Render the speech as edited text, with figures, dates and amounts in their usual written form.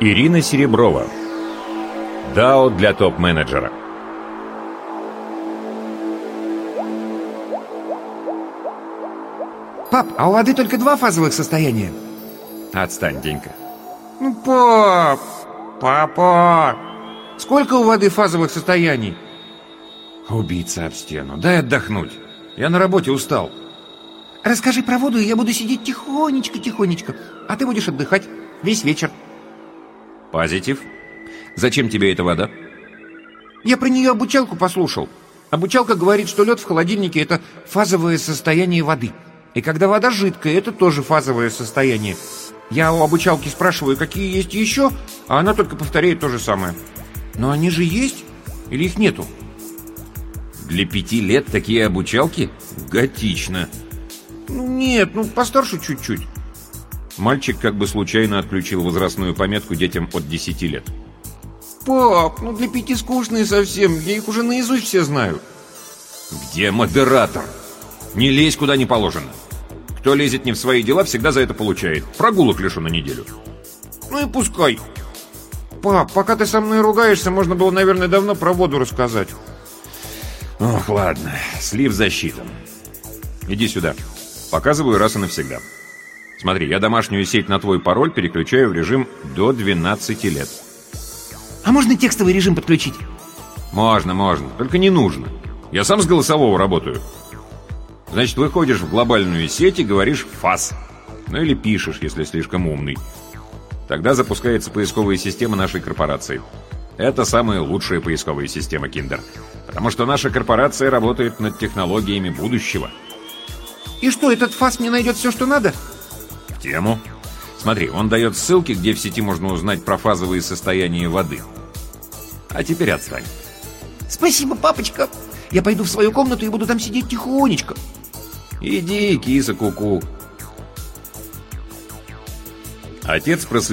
Ирина Сереброва. ДАО для топ-менеджера. Пап, а у воды только 2 фазовых состояния? Отстань, Денька. Ну, пап! Папа! Сколько у воды фазовых состояний? Убийца об стену. Дай отдохнуть. Я на работе устал. Расскажи про воду, и я буду сидеть тихонечко, а ты будешь отдыхать весь вечер. Позитив. Зачем тебе эта вода? Я про нее обучалку послушал. Обучалка говорит, что лед в холодильнике – это фазовое состояние воды. И когда вода жидкая, это тоже фазовое состояние. Я у обучалки спрашиваю, какие есть еще, а она только повторяет то же самое. Но они же есть? Или их нету? Для 5 лет такие обучалки? Готично. Нет, постарше чуть-чуть. Мальчик как бы случайно отключил возрастную пометку детям от 10 лет. Пап, для 5 скучные совсем. Я их уже наизусть все знаю. Где модератор? Не лезь куда не положено. Кто лезет не в свои дела, всегда за это получает. Прогулок лишу на неделю. Ну и пускай. Пап, пока ты со мной ругаешься, можно было, наверное, давно про воду рассказать. Ох, ладно. Слив засчитан. Иди сюда. Показываю раз и навсегда. Смотри, я домашнюю сеть на твой пароль переключаю в режим до 12 лет. А можно текстовый режим подключить? Можно. Только не нужно. Я сам с голосового работаю. Значит, выходишь в глобальную сеть и говоришь «фас». Ну или пишешь, если слишком умный. Тогда запускается поисковая система нашей корпорации. Это самая лучшая поисковая система, Киндер. Потому что наша корпорация работает над технологиями будущего. И что, этот фас мне найдет все, что надо? В тему. Смотри, он дает ссылки, где в сети можно узнать про фазовые состояния воды. А теперь отстань. Спасибо, папочка. Я пойду в свою комнату и буду там сидеть тихонечко. Иди, киса, ку-ку. Отец проследил